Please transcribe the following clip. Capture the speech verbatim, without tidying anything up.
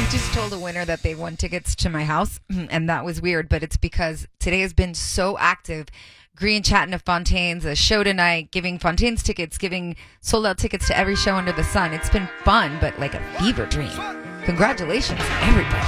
just told a winner that they won tickets to my house, and that was weird, but it's because today has been so active. Green chatting to Fontaine's, a show tonight, giving Fontaine's tickets, giving sold out tickets to every show under the sun. It's been fun, but like a fever dream. Congratulations, everybody.